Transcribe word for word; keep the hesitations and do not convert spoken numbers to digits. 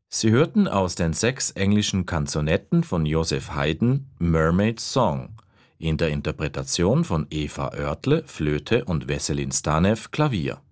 Sie hörten aus den sechs englischen Kanzonetten von Joseph Haydn Mermaid's Song in der Interpretation von Eva Oertle, Flöte und Wesselin Stanev, Klavier.